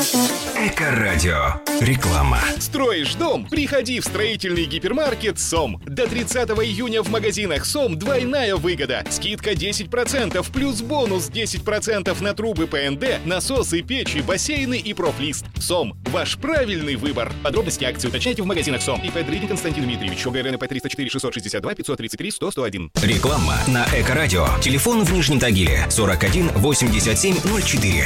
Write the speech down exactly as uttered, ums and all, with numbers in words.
Эко-радио. Реклама. Строишь дом? Приходи в строительный гипермаркет СОМ. До тридцатого июня в магазинах СОМ двойная выгода. Скидка десять процентов плюс бонус десять процентов на трубы ПНД, насосы, печи, бассейны и профлист. СОМ. Ваш правильный выбор. Подробности акции уточняйте в магазинах СОМ. ИП Дридин Константин Дмитриевич. ОГРНП триста четыре шестьсот шестьдесят два пятьсот тридцать три сто сто один. Реклама на Эко-радио. Телефон в Нижнем Тагиле сорок один восемьдесят семь ноль четыре.